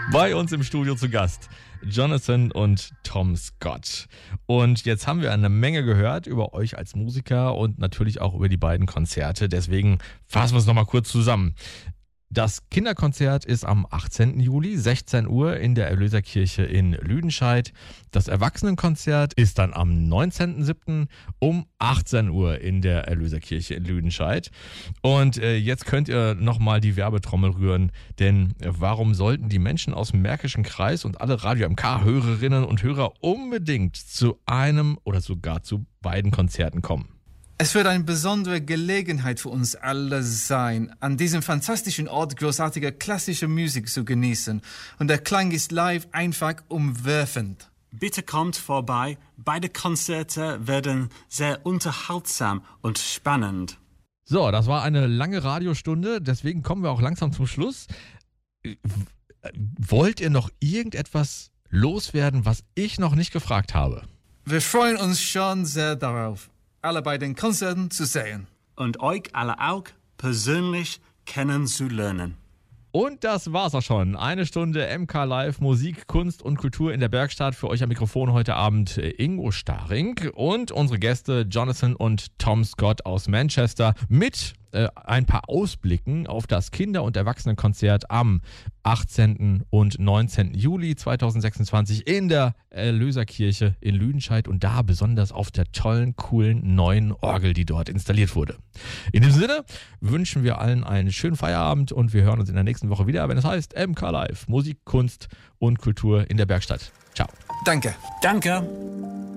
Bei uns im Studio zu Gast Jonathan und Tom Scott. Und jetzt haben wir eine Menge gehört über euch als Musiker und natürlich auch über die beiden Konzerte. Deswegen fassen wir es nochmal kurz zusammen. Das Kinderkonzert ist am 18. Juli, 16 Uhr in der Erlöserkirche in Lüdenscheid. Das Erwachsenenkonzert ist dann am 19.07. um 18 Uhr in der Erlöserkirche in Lüdenscheid. Und jetzt könnt ihr nochmal die Werbetrommel rühren, denn warum sollten die Menschen aus dem Märkischen Kreis und alle Radio MK-Hörerinnen und Hörer unbedingt zu einem oder sogar zu beiden Konzerten kommen? Es wird eine besondere Gelegenheit für uns alle sein, an diesem fantastischen Ort großartige klassische Musik zu genießen. Und der Klang ist live einfach umwerfend. Bitte kommt vorbei. Beide Konzerte werden sehr unterhaltsam und spannend. So, das war eine lange Radiostunde, deswegen kommen wir auch langsam zum Schluss. Wollt ihr noch irgendetwas loswerden, was ich noch nicht gefragt habe? Wir freuen uns schon sehr darauf, alle bei den Konzerten zu sehen. Und euch alle auch persönlich kennenzulernen. Und das war's auch schon. Eine Stunde MK Live, Musik, Kunst und Kultur in der Bergstadt. Für euch am Mikrofon heute Abend Ingo Staring und unsere Gäste Jonathan und Tom Scott aus Manchester mit ein paar Ausblicken auf das Kinder- und Erwachsenenkonzert am 18. und 19. Juli 2026 in der Erlöserkirche in Lüdenscheid und da besonders auf der tollen, coolen neuen Orgel, die dort installiert wurde. In diesem Sinne wünschen wir allen einen schönen Feierabend und wir hören uns in der nächsten Woche wieder, wenn es heißt MK Live, Musik, Kunst und Kultur in der Bergstadt. Ciao. Danke. Danke.